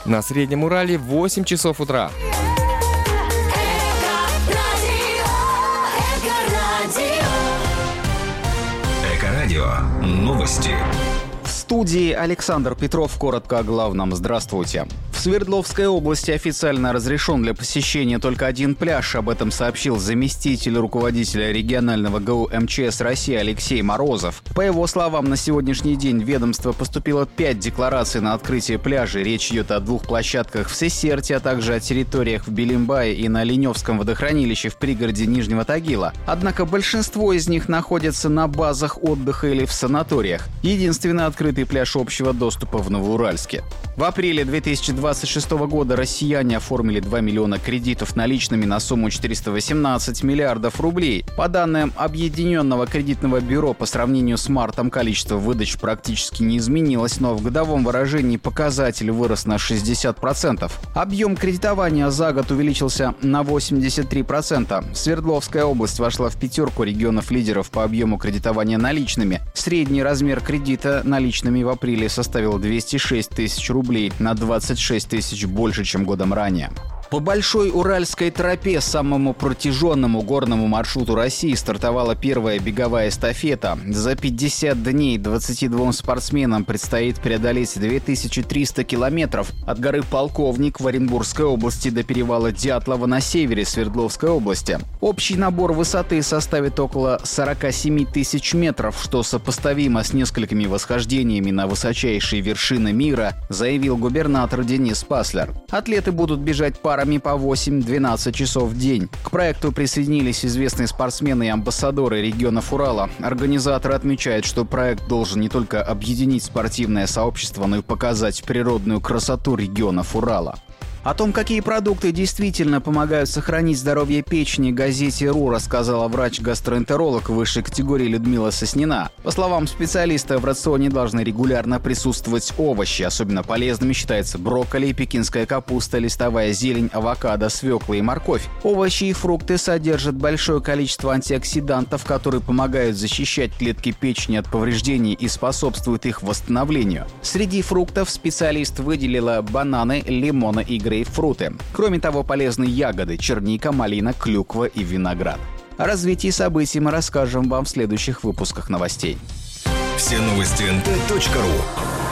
На Среднем Урале 8 часов утра. Эко-радио. Новости. В студии Александр Петров. Коротко о главном. Здравствуйте. В Свердловской области официально разрешен для посещения только один пляж. Об этом сообщил заместитель руководителя регионального ГУ МЧС России Алексей Морозов. По его словам, на сегодняшний день в ведомство поступило 5 деклараций на открытие пляжей. Речь идет о 2 площадках в Сесерте, а также о территориях в Белимбае и на Леневском водохранилище в пригороде Нижнего Тагила. Однако большинство из них находятся на базах отдыха или в санаториях. Единственный открытый пляж общего доступа в Новоуральске. В апреле 2026 года россияне оформили 2 миллиона кредитов наличными на сумму 418 миллиардов рублей. По данным Объединенного кредитного бюро, по сравнению с мартом количество выдач практически не изменилось, но в годовом выражении показатель вырос на 60%. Объем кредитования за год увеличился на 83%. Свердловская область вошла в 5 регионов-лидеров по объему кредитования наличными. Средний размер кредита наличными в апреле составил 206 тысяч рублей, на 26 тысяч больше, чем годом ранее. По Большой Уральской тропе, самому протяженному горному маршруту России, стартовала первая беговая эстафета. За 50 дней 22 спортсменам предстоит преодолеть 2300 километров от горы Полковник в Оренбургской области до перевала Дятлова на севере Свердловской области. Общий набор высоты составит около 47 тысяч метров, что сопоставимо с несколькими восхождениями на высочайшие вершины мира, заявил губернатор Денис Паслер. Атлеты будут бежать парами по 8-12 часов в день. К проекту присоединились известные спортсмены и амбассадоры регионов Урала. Организаторы отмечают, что проект должен не только объединить спортивное сообщество, но и показать природную красоту регионов Урала. О том, какие продукты действительно помогают сохранить здоровье печени, газете РУ рассказала врач-гастроэнтеролог высшей категории Людмила Соснина. По словам специалиста, в рационе должны регулярно присутствовать овощи. Особенно полезными считаются брокколи, пекинская капуста, листовая зелень, авокадо, свекла и морковь. Овощи и фрукты содержат большое количество антиоксидантов, которые помогают защищать клетки печени от повреждений и способствуют их восстановлению. Среди фруктов специалист выделила бананы, лимоны и грейпфруты. Кроме того, полезны ягоды – черника, малина, клюква и виноград. О развитии событий мы расскажем вам в следующих выпусках новостей. Все новости nt.ru.